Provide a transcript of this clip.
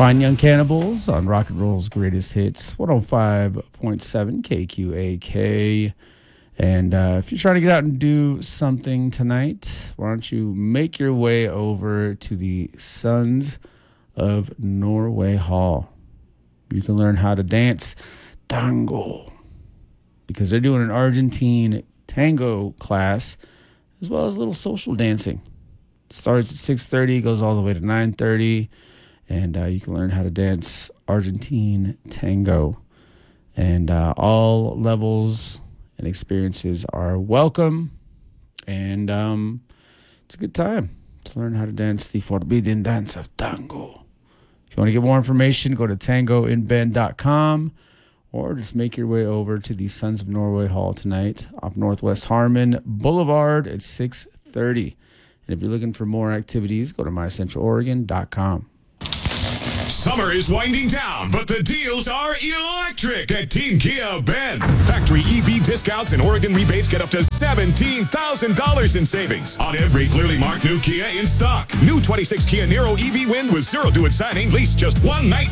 Fine Young Cannibals on Rock and Roll's Greatest Hits, 105.7 KQAK. And if you're trying to get out and do something tonight, why don't you make your way over to the Sons of Norway Hall. You can learn how to dance tango because they're doing an Argentine tango class as well as a little social dancing. Starts at 6:30, goes all the way to 9:30, and you can learn how to dance Argentine tango. And all levels and experiences are welcome, and it's a good time to learn how to dance the forbidden dance of tango. If you want to get more information, go to tangoinbend.com or just make your way over to the Sons of Norway Hall tonight off Northwest Harmon Boulevard at 6:30. And if you're looking for more activities, go to mycentraloregon.com. Summer is winding down, but the deals are electric at Team Kia Bend. Factory EV discounts and Oregon rebates get up to $17,000 in savings on every clearly marked new Kia in stock. New 26 Kia Niro EV Win with zero due at signing, lease just one night